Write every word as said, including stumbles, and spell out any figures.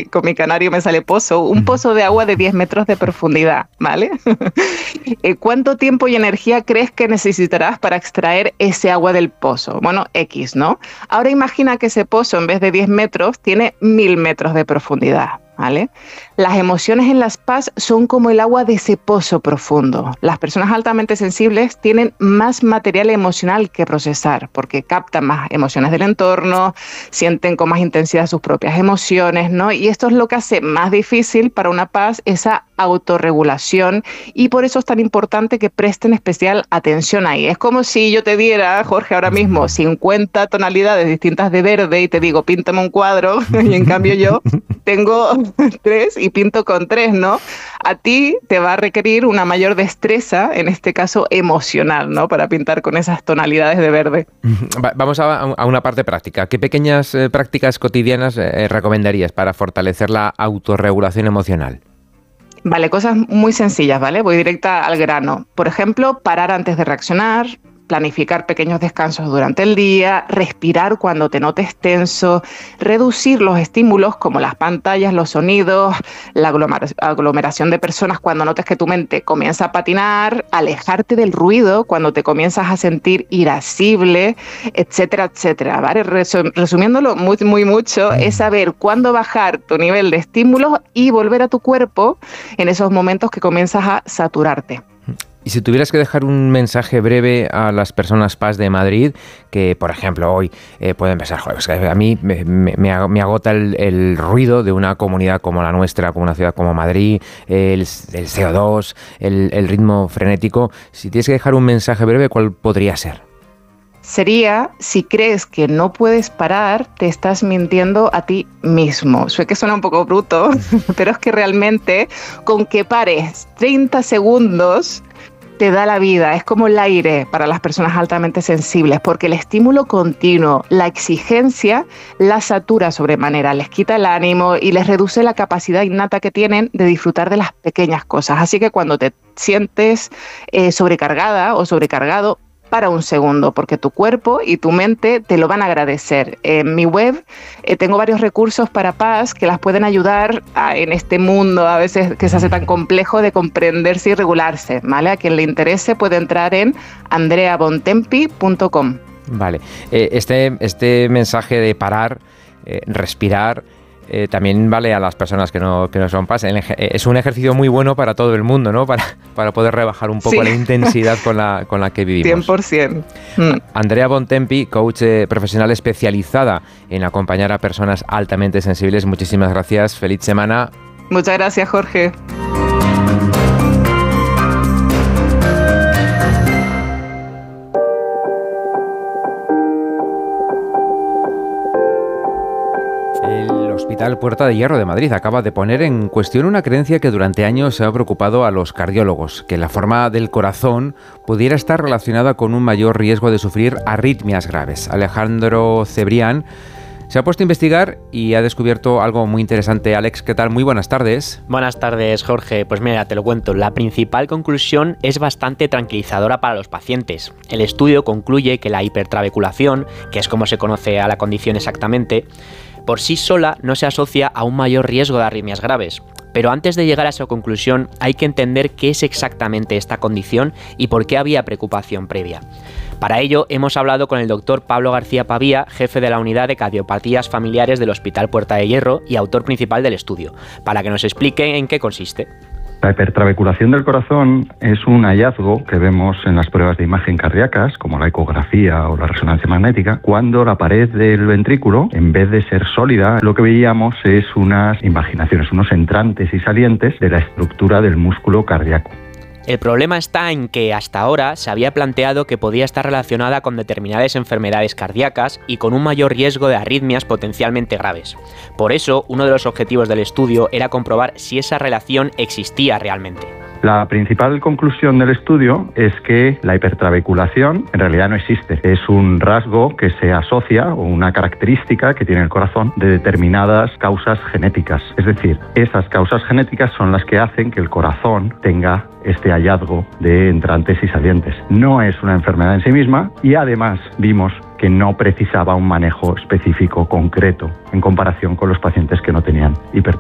con mi canario me sale pozo, un pozo de agua de diez metros de profundidad, ¿vale? ¿Cuánto tiempo y energía crees que necesitarás para extraer ese agua del pozo? Bueno, X, ¿no? Ahora imagina que ese pozo, en vez de diez metros, tiene mil metros de profundidad, ¿vale? Las emociones en las P A S son como el agua de ese pozo profundo. Las personas altamente sensibles tienen más material emocional que procesar porque captan más emociones del entorno, sienten con más intensidad sus propias emociones, ¿no? Y esto es lo que hace más difícil para una P A S esa autorregulación, y por eso es tan importante que presten especial atención ahí. Es como si yo te diera, Jorge, ahora mismo cincuenta tonalidades distintas de verde y te digo, píntame un cuadro, y en cambio yo tengo tres y pinto con tres, ¿no? A ti te va a requerir una mayor destreza, en este caso emocional, ¿no? Para pintar con esas tonalidades de verde. Vamos a, a una parte práctica. ¿Qué pequeñas eh, prácticas cotidianas eh, recomendarías para fortalecer la autorregulación emocional? Vale, cosas muy sencillas, ¿vale? Voy directa al grano. Por ejemplo, parar antes de reaccionar, planificar pequeños descansos durante el día, respirar cuando te notes tenso, reducir los estímulos como las pantallas, los sonidos, la aglomeración de personas cuando notes que tu mente comienza a patinar, alejarte del ruido cuando te comienzas a sentir irascible, etcétera, etcétera, ¿vale? Resumiéndolo muy, muy mucho, es saber cuándo bajar tu nivel de estímulos y volver a tu cuerpo en esos momentos que comienzas a saturarte. Y si tuvieras que dejar un mensaje breve a las personas P A S de Madrid, que por ejemplo hoy eh, pueden pensar, joder, es que a mí me, me, me agota el, el ruido de una comunidad como la nuestra, como una ciudad como Madrid, el, el C O dos, el, el ritmo frenético. Si tienes que dejar un mensaje breve, ¿cuál podría ser? Sería, si crees que no puedes parar, te estás mintiendo a ti mismo. Sé que suena un poco bruto, pero es que realmente con que pares treinta segundos te da la vida. Es como el aire para las personas altamente sensibles, porque el estímulo continuo, la exigencia, la satura sobremanera, les quita el ánimo y les reduce la capacidad innata que tienen de disfrutar de las pequeñas cosas. Así que cuando te sientes eh, sobrecargada o sobrecargado, para un segundo, porque tu cuerpo y tu mente te lo van a agradecer. En mi web eh, tengo varios recursos para P A S que las pueden ayudar a, en este mundo a veces que se hace tan complejo de comprenderse y regularse, ¿vale? A quien le interese puede entrar en andrea bontempi punto com. Vale, eh, este, este mensaje de parar, eh, respirar, Eh, también vale a las personas que no, que no son P A S. Es un ejercicio muy bueno para todo el mundo, ¿no? Para, para poder rebajar un poco sí. la intensidad con la, con la que vivimos. cien por ciento. Mm. Andrea Bontempi, coach eh, profesional especializada en acompañar a personas altamente sensibles. Muchísimas gracias. Feliz semana. Muchas gracias, Jorge. El Hospital Puerta de Hierro de Madrid acaba de poner en cuestión una creencia que durante años se ha preocupado a los cardiólogos, que la forma del corazón pudiera estar relacionada con un mayor riesgo de sufrir arritmias graves. Alejandro Cebrián se ha puesto a investigar y ha descubierto algo muy interesante. Alex, ¿qué tal? Muy buenas tardes. Buenas tardes, Jorge. Pues mira, te lo cuento. La principal conclusión es bastante tranquilizadora para los pacientes. El estudio concluye que la hipertrabeculación, que es como se conoce a la condición exactamente, por sí sola no se asocia a un mayor riesgo de arritmias graves. Pero antes de llegar a esa conclusión hay que entender qué es exactamente esta condición y por qué había preocupación previa. Para ello hemos hablado con el doctor Pablo García Pavía, jefe de la unidad de cardiopatías familiares del Hospital Puerta de Hierro y autor principal del estudio, para que nos explique en qué consiste. La hipertrabeculación del corazón es un hallazgo que vemos en las pruebas de imagen cardíacas, como la ecografía o la resonancia magnética, cuando la pared del ventrículo, en vez de ser sólida, lo que veíamos es unas invaginaciones, unos entrantes y salientes de la estructura del músculo cardíaco. El problema está en que hasta ahora se había planteado que podía estar relacionada con determinadas enfermedades cardíacas y con un mayor riesgo de arritmias potencialmente graves. Por eso, uno de los objetivos del estudio era comprobar si esa relación existía realmente. La principal conclusión del estudio es que la hipertrabeculación en realidad no existe. Es un rasgo que se asocia o una característica que tiene el corazón de determinadas causas genéticas. Es decir, esas causas genéticas son las que hacen que el corazón tenga este hallazgo de entrantes y salientes. No es una enfermedad en sí misma y además vimos que no precisaba un manejo específico concreto en comparación con los pacientes que no tenían hipertrabeculación.